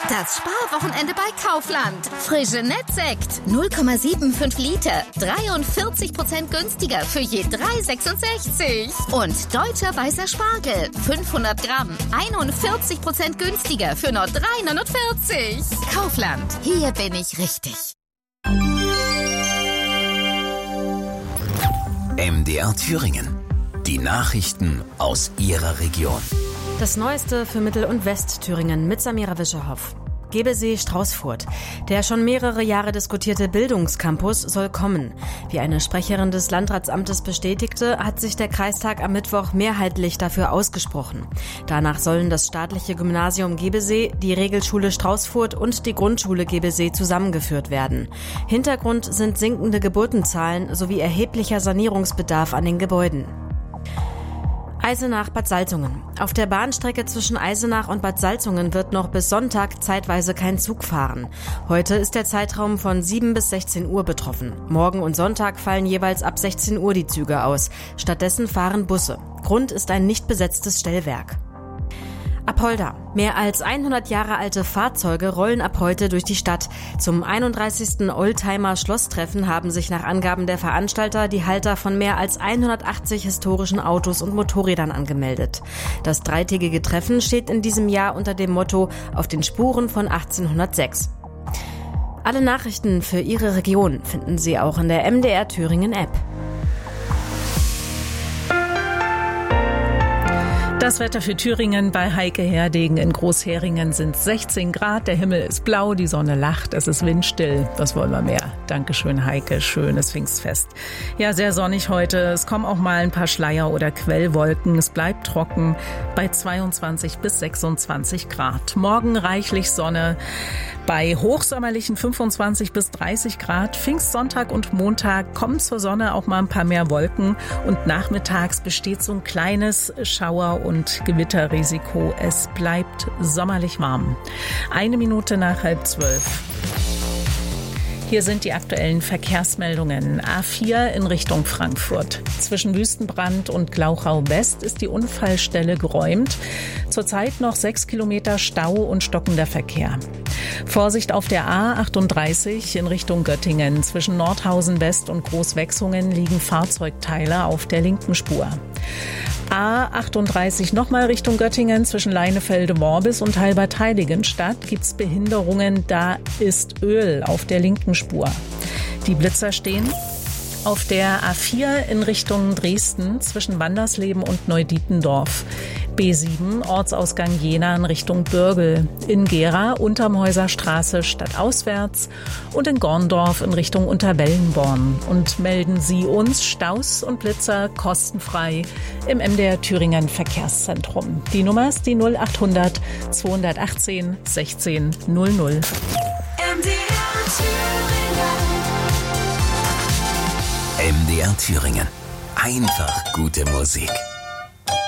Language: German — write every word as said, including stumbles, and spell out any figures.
Das Sparwochenende bei Kaufland. Frische Nettsekt. null Komma fünfundsiebzig Liter. dreiundvierzig Prozent günstiger für je drei Komma sechsundsechzig. Und deutscher weißer Spargel. fünfhundert Gramm. einundvierzig Prozent günstiger für nur drei Komma neunundvierzig. Kaufland. Hier bin ich richtig. M D R Thüringen. Die Nachrichten aus Ihrer Region. Das Neueste für Mittel- und Westthüringen mit Samira Wischerhoff. Gebesee Straußfurt. Der schon mehrere Jahre diskutierte Bildungscampus soll kommen. Wie eine Sprecherin des Landratsamtes bestätigte, hat sich der Kreistag am Mittwoch mehrheitlich dafür ausgesprochen. Danach sollen das staatliche Gymnasium Gebesee, die Regelschule Straußfurt und die Grundschule Gebesee zusammengeführt werden. Hintergrund sind sinkende Geburtenzahlen sowie erheblicher Sanierungsbedarf an den Gebäuden. Eisenach-Bad Salzungen. Auf der Bahnstrecke zwischen Eisenach und Bad Salzungen wird noch bis Sonntag zeitweise kein Zug fahren. Heute ist der Zeitraum von sieben bis sechzehn Uhr betroffen. Morgen und Sonntag fallen jeweils ab sechzehn Uhr die Züge aus. Stattdessen fahren Busse. Grund ist ein nicht besetztes Stellwerk. Apolda. Mehr als hundert Jahre alte Fahrzeuge rollen ab heute durch die Stadt. Zum einunddreißigsten Oldtimer-Schlosstreffen haben sich nach Angaben der Veranstalter die Halter von mehr als hundertachtzig historischen Autos und Motorrädern angemeldet. Das dreitägige Treffen steht in diesem Jahr unter dem Motto „Auf den Spuren von achtzehnhundertsechs". Alle Nachrichten für Ihre Region finden Sie auch in der M D R Thüringen App. Das Wetter für Thüringen bei Heike Herdegen in Großheringen sind sechzehn Grad, der Himmel ist blau, die Sonne lacht, es ist windstill. Was wollen wir mehr? Dankeschön, Heike, schönes Pfingstfest. Ja, sehr sonnig heute, es kommen auch mal ein paar Schleier- oder Quellwolken, es bleibt trocken bei zweiundzwanzig bis sechsundzwanzig Grad. Morgen reichlich Sonne bei hochsommerlichen fünfundzwanzig bis dreißig Grad. Pfingstsonntag und Montag kommen zur Sonne auch mal ein paar mehr Wolken und nachmittags besteht so ein kleines Schauer- und Gewitterrisiko. Es bleibt sommerlich warm. Eine Minute nach halb zwölf. Hier sind die aktuellen Verkehrsmeldungen. A vier in Richtung Frankfurt. Zwischen Wüstenbrand und Glauchau West ist die Unfallstelle geräumt. Zurzeit noch sechs Kilometer Stau und stockender Verkehr. Vorsicht auf der A achtunddreißig in Richtung Göttingen. Zwischen Nordhausen West und Großwechsungen liegen Fahrzeugteile auf der linken Spur. A achtunddreißig nochmal Richtung Göttingen. Zwischen Leinefelde-Worbis und Halbertheiligenstadt gibt's Behinderungen. Da ist Öl auf der linken Spur. Die Blitzer stehen auf der A vier in Richtung Dresden zwischen Wandersleben und Neudietendorf. B sieben Ortsausgang Jena in Richtung Bürgel. In Gera Untermhäuser Straße stadtauswärts und in Gorndorf in Richtung Unterwellenborn. Und melden Sie uns Staus und Blitzer kostenfrei im M D R Thüringen Verkehrszentrum. Die Nummer ist die null achthundert zweihundertachtzehn sechzehn null null. M D R Thüringen. M D R Thüringen. Einfach gute Musik.